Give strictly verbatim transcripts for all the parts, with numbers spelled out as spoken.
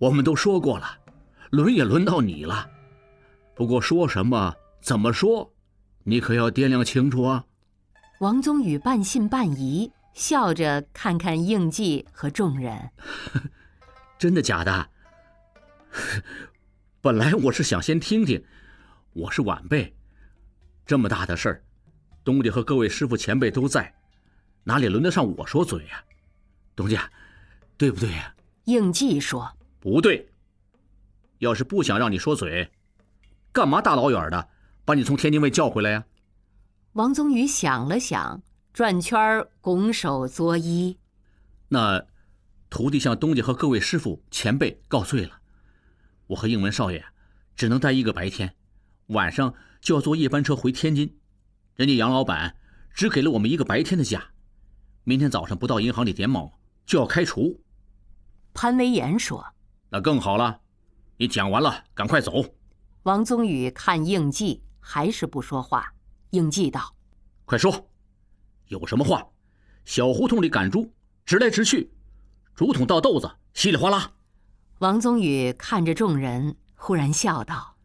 我们都说过了，轮也轮到你了。不过说什么怎么说，你可要掂量清楚啊。 王宗宇半信半疑，笑着看看应季和众人。 真的假的？本来我是想先听听，我是晚辈，这么大的事儿，东家和各位师傅前辈都在，哪里轮得上我说嘴呀、啊？东家，对不对呀、啊？ 应季说： 不对。要是不想让你说嘴，干嘛大老远的把你从天津卫叫回来呀？ 王宗宇想了想，转圈拱手作揖。 那徒弟向东家和各位师傅前辈告罪了，我和应文少爷只能待一个白天，晚上就要坐夜班车回天津。人家杨老板只给了我们一个白天的假，明天早上不到银行里点卯就要开除。 潘维言说： 那更好了，你讲完了赶快走。 王宗宇看应季还是不说话。应季道： 快说，有什么话？小胡同里赶猪，直来直去，竹筒倒豆子，稀里哗啦。 王宗宇看着众人，忽然笑道：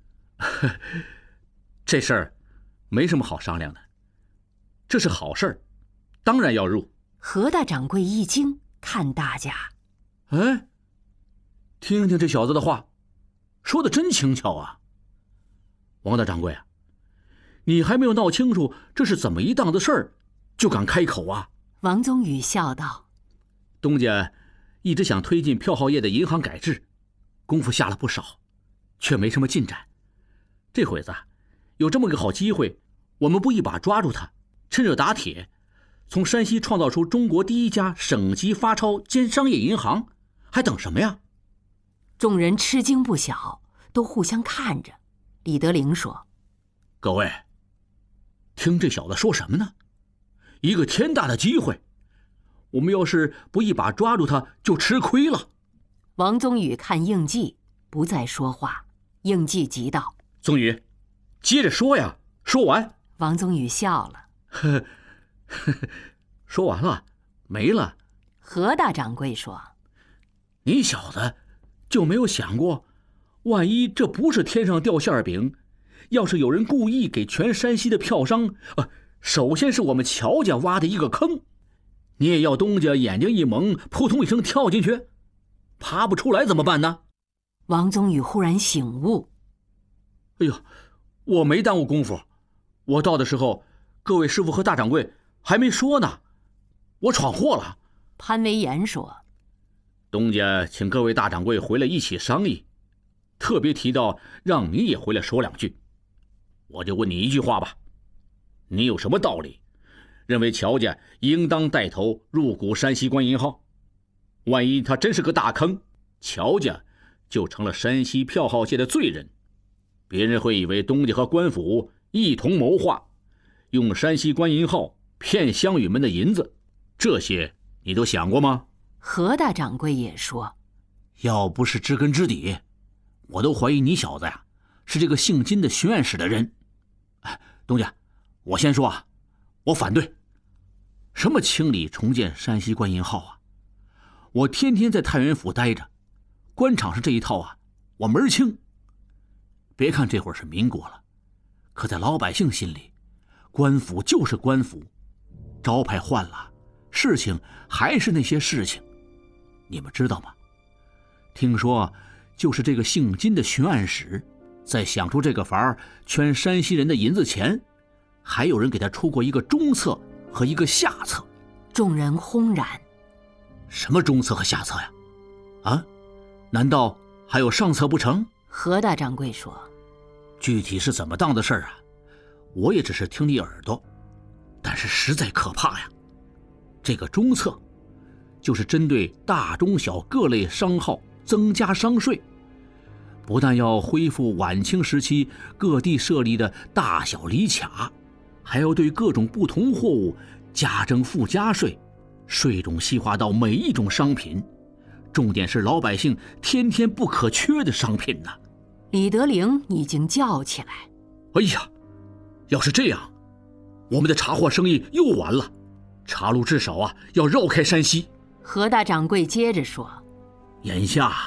这事儿没什么好商量的，这是好事儿，当然要入。 何大掌柜一惊，看大家： 哎，听听这小子的话，说的真轻巧啊。王大掌柜啊，你还没有闹清楚这是怎么一档子事儿，就敢开口啊？ 王宗宇笑道： 东家一直想推进票号业的银行改制，功夫下了不少，却没什么进展。这会子有这么个好机会，我们不一把抓住它，趁热打铁，从山西创造出中国第一家省级发钞兼商业银行，还等什么呀？ 众人吃惊不小，都互相看着。李德龄说： 各位，听这小子说什么呢？一个天大的机会，我们要是不一把抓住他，就吃亏了。 王宗宇看应季不再说话，应季急道： 宗宇，接着说呀，说完。 王宗宇笑了： 呵呵，说完了，没了。 何大掌柜说： 你小子就没有想过，万一这不是天上掉馅饼，要是有人故意给全山西的票商，呃，首先是我们乔家挖的一个坑，你也要东家眼睛一蒙，扑通一声跳进去，爬不出来怎么办呢？ 王宗宇忽然醒悟： 哎呦，我没耽误功夫，我到的时候，各位师傅和大掌柜还没说呢，我闯祸了。 潘维言说： 东家请各位大掌柜回来一起商议，特别提到让你也回来说两句。我就问你一句话吧，你有什么道理认为乔家应当带头入股山西官银号？万一他真是个大坑，乔家就成了山西票号界的罪人，别人会以为东家和官府一同谋划，用山西官银号骗乡羽们的银子，这些你都想过吗？ 何大掌柜也说： 要不是知根知底，我都怀疑你小子呀是这个姓金的巡按使的人。哎，东家，我先说啊，我反对。什么清理重建山西官银号啊？我天天在太原府待着，官场上这一套啊，我门儿清。别看这会儿是民国了，可在老百姓心里，官府就是官府，招牌换了，事情还是那些事情。你们知道吗？听说就是这个姓金的巡按使在想出这个法儿圈山西人的银子钱，还有人给他出过一个中策和一个下策。 众人轰然： 什么中策和下策呀？啊，难道还有上策不成？ 何大掌柜说： 具体是怎么当的事儿啊，我也只是听你耳朵，但是实在可怕呀。这个中策就是针对大中小各类商号增加商税，不但要恢复晚清时期各地设立的大小厘卡，还要对各种不同货物加征附加税，税种细化到每一种商品，重点是老百姓天天不可缺的商品呢。 李德龄已经叫起来： 哎呀，要是这样，我们的茶货生意又完了，茶路至少啊要绕开山西。 何大掌柜接着说： 眼下